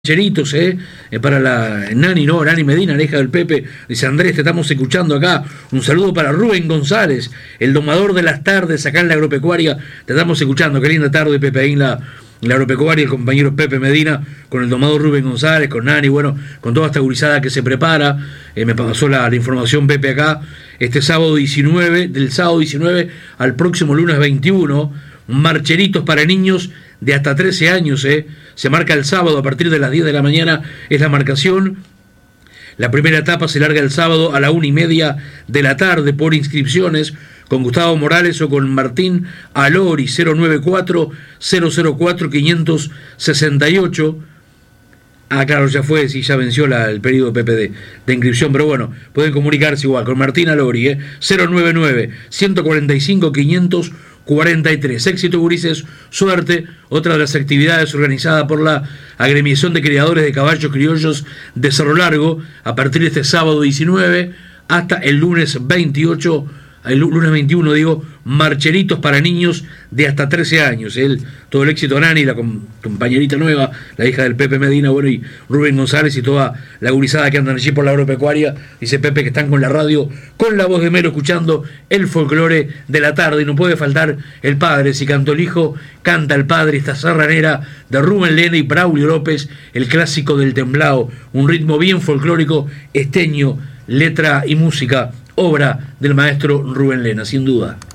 Cheritos, para la Nani, ¿no? Nani Medina, la hija del Pepe. Dice: Andrés, te estamos escuchando acá. Un saludo para Rubén González, el domador de las tardes acá en la agropecuaria. Te estamos escuchando. Qué linda tarde, Pepe, ahí en la agropecuaria. El compañero Pepe Medina con el domador Rubén González, con Nani, bueno, con toda esta gurizada que se prepara. Me pasó la información Pepe acá. Este sábado 19, del sábado 19 al próximo lunes 21, marcheritos para niños de hasta 13 años, se marca el sábado a partir de las 10 de la mañana, es la marcación. La primera etapa se larga el sábado a la 1:30 de la tarde por inscripciones, con Gustavo Morales o con Martín Alori, 094-004-568. Ah, claro, ya fue, sí, ya venció el periodo PPD de inscripción, pero bueno, pueden comunicarse igual con Martín Alori, 099-145-543. Éxito, gurises, suerte. Otra de las actividades organizada por la Agremiación de Criadores de Caballos Criollos de Cerro Largo, a partir de este sábado 19 hasta el lunes 28, el lunes 21, digo, marcheritos para niños de hasta 13 años. Todo el éxito a Nani, la compañerita nueva, la hija del Pepe Medina, bueno, y Rubén González y toda la gurizada que andan allí por la agropecuaria. Dice Pepe que están con la radio, con la voz de Mero, escuchando el folclore de la tarde. Y no puede faltar el padre. Si cantó el hijo, canta el padre. Esta serranera de Rubén Lena y Braulio López, el clásico del temblao, un ritmo bien folclórico, esteño, letra y música, obra del maestro Rubén Lena, sin duda.